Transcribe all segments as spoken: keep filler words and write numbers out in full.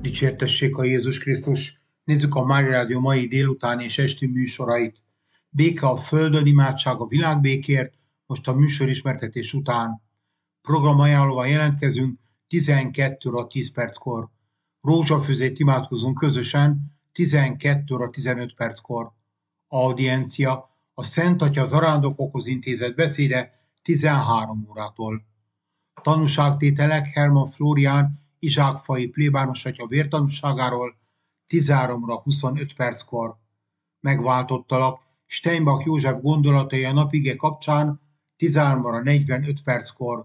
Dicsértessék a Jézus Krisztus! Nézzük a Mária Rádió mai délután és esti műsorait. Béke a földön, imádság a világbékért, most a műsorismertetés után. Programajánlóval jelentkezünk tizenkét óra tíz perckor. Rózsafüzét imádkozunk közösen tizenkét óra tizenöt perckor. Audiencia a Szent Atya zarándokokhoz intézett beszéde tizenhárom órától. Tanúságtételek Hermann Flórián izsákfai plébános atya vértanúságáról tizenhárom óra huszonöt perckor. Megváltottalak Steinbach József gondolatai a napige kapcsán tizenhárom óra negyvenöt perckor.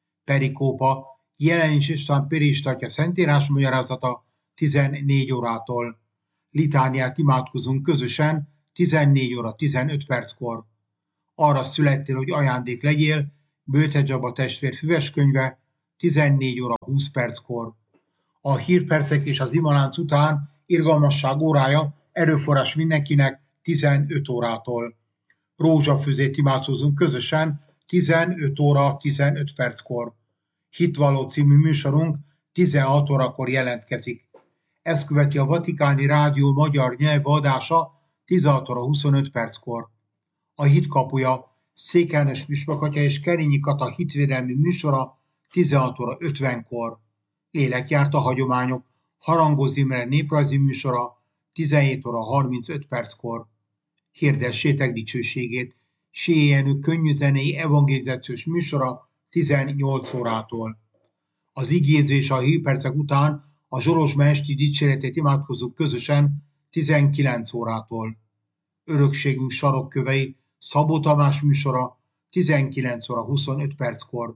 Perikópa Jelenés István pirista atya szentírás magyarázata tizennégy órától. Litániát imádkozunk közösen tizennégy óra tizenöt perckor. Arra születtél, hogy ajándék legyél, Bőte Csaba testvér füveskönyve tizennégy óra húsz perckor. A hírpercek és az imalánc után irgalmasság órája, erőforrás mindenkinek tizenöt órától. Rózsafüzét imádkozunk közösen tizenöt óra tizenöt perckor. Hitvalló című műsorunk tizenhat órakor jelentkezik. Ezt követi a Vatikáni Rádió magyar nyelvű adása tizenhat óra huszonöt perckor. A Hitkapuja Székelynes Püspök atya és Kerényi Kata hitvédelmi műsora tizenhat óra ötvenkor. Lélekjárt a hagyományok Harangoz Imre néprajzi műsora tizenhét óra harmincöt perckor. Hirdessétek dicsőségét Séjé Jenő könnyűzenei evangelizációs műsora tizennyolc órától. Az igéző és a hírpercek után a Zsolozsma esti dicséretét imádkozzuk közösen tizenkilenc órától. Örökségünk sarokkövei Szabó Tamás műsora tizenkilenc óra huszonöt perckor.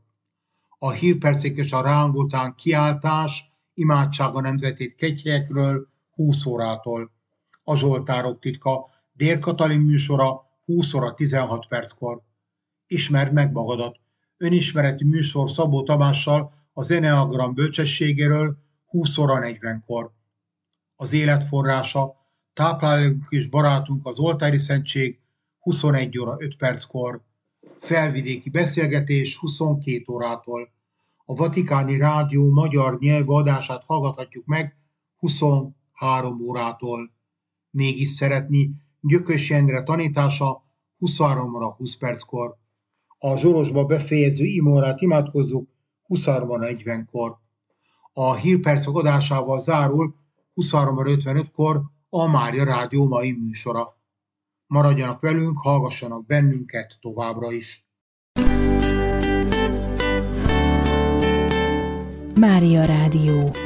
A hírpercek és a ráng után kiáltás, imádság a nemzetét kegyhelyekről húsz órától. A Zsoltárok titka Dér Katalin műsora húsz óra tizenhat perckor. Ismerd meg magadat. Önismereti műsor Szabó Tamással az Eneagram bölcsességéről húsz óra negyvenkor. Az élet forrása, táplálékunk és barátunk az oltári szentség huszonegy óra öt perckor. Felvidéki beszélgetés huszonkét órától. A Vatikáni Rádió magyar nyelvű adását hallgathatjuk meg huszonhárom órától. Mégis szeretni Gyökös Endre tanítása huszonhárom óra húsz perckor. A Zsolozsba befejező imórát imádkozzuk huszonhárom óra negyvenkor. A hírpercek adásával zárul huszonhárom óra ötvenötkor a Mária Rádió mai műsora. Maradjanak velünk, hallgassanak bennünket továbbra is. Mária Rádió.